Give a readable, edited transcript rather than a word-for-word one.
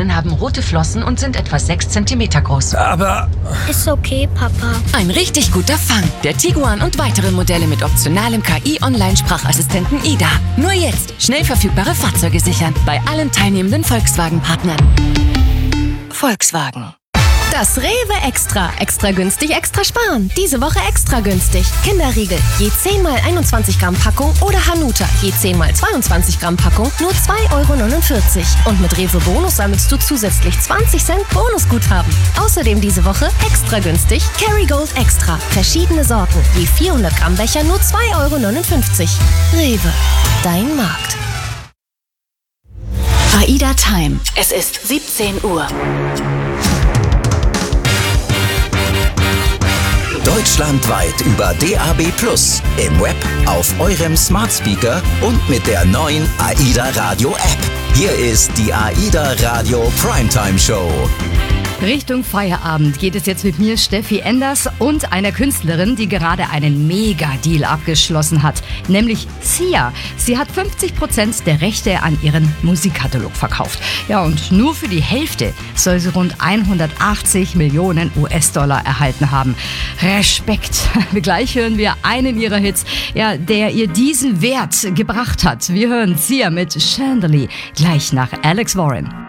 Neugeborenenen haben rote Flossen und sind etwa 6 Zentimeter groß. Aber... Ist okay, Papa. Ein richtig guter Fang. Der Tiguan und weitere Modelle mit optionalem KI-Online-Sprachassistenten Ida. Nur jetzt schnell verfügbare Fahrzeuge sichern. Bei allen teilnehmenden Volkswagen-Partnern. Volkswagen. Das Rewe Extra. Extra günstig, extra sparen. Diese Woche extra günstig. Kinderriegel, je 10 mal 21 Gramm Packung oder Hanuta, je 10 mal 22 Gramm Packung, nur 2,49 €. Und mit Rewe Bonus sammelst du zusätzlich 20 Cent Bonusguthaben. Außerdem diese Woche extra günstig Kerrygold Extra. Verschiedene Sorten, je 400 Gramm Becher, nur 2,59 €. Rewe, dein Markt. AIDA Time. Es ist 17 Uhr. Deutschlandweit über DAB+, im Web, auf eurem Smart Speaker und mit der neuen AIDA Radio App. Hier ist die AIDA Radio Primetime Show. Richtung Feierabend geht es jetzt mit mir, Steffi Enders, und einer Künstlerin, die gerade einen Mega-Deal abgeschlossen hat, nämlich Sia. Sie hat 50% der Rechte an ihren Musikkatalog verkauft. Ja, und nur für die Hälfte soll sie rund 180 Millionen US-Dollar erhalten haben. Respekt. Gleich hören wir einen ihrer Hits, ja, der ihr diesen Wert gebracht hat. Wir hören Sia mit Chandelier gleich nach Alex Warren.